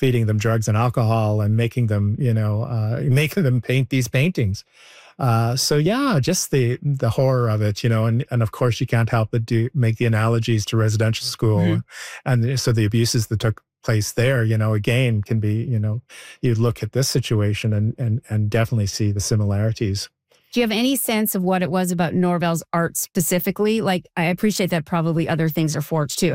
feeding them drugs and alcohol and making them, making them paint these paintings. So yeah, just the horror of it, and of course you can't help but make the analogies to residential school, and so the abuses that took place there, again can be, you look at this situation and definitely see the similarities. Do you have any sense of what it was about Norval's art specifically? Like, I appreciate that probably other things are forged too.